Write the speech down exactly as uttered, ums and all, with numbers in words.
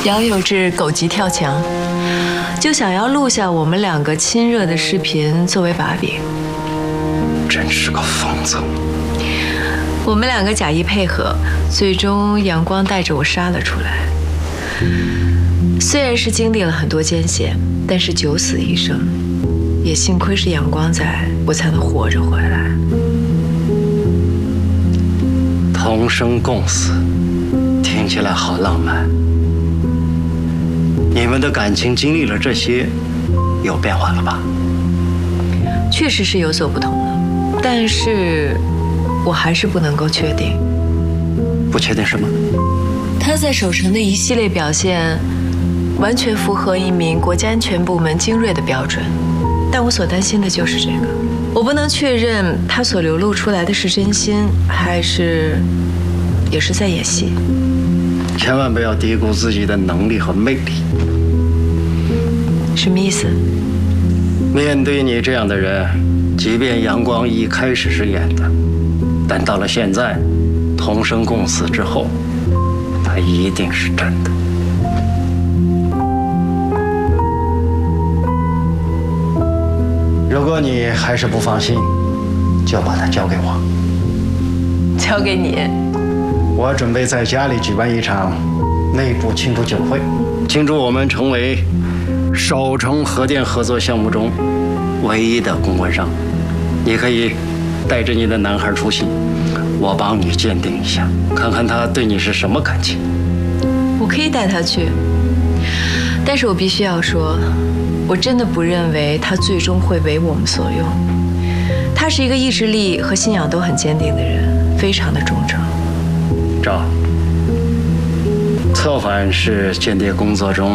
杨有志狗急跳墙，就想要录下我们两个亲热的视频作为把柄。 真是个疯子！ 我们两个假意配合，最终阳光带着我杀了出来。虽然是经历了很多艰险，但是九死一生，也幸亏是阳光在，我才能活着回来。 同生共死，听起来好浪漫。你们的感情经历了这些，有变化了吧？ 确实是有所不同的，但是我还是不能够确定。 不确定什么？ 他在守城的一系列表现，完全符合一名国家安全部门精锐的标准。但我所担心的就是这个，我不能确认他所流露出来的是真心，还是也是在演戏。 千万不要低估自己的能力和魅力。 什么意思？ 面对你这样的人，即便阳光一开始是演的，但到了现在，同生共死之后，他一定是真的。如果你还是不放心，就把它交给我。 交给你。 我准备在家里举办一场内部庆祝酒会，庆祝我们成为首城核电合作项目中唯一的公关商。你可以带着你的男孩出席，我帮你鉴定一下，看看他对你是什么感情。 我可以带他去，但是我必须要说，我真的不认为他最终会为我们所用。他是一个意志力和信仰都很坚定的人，非常的忠诚。 赵，策反是间谍工作中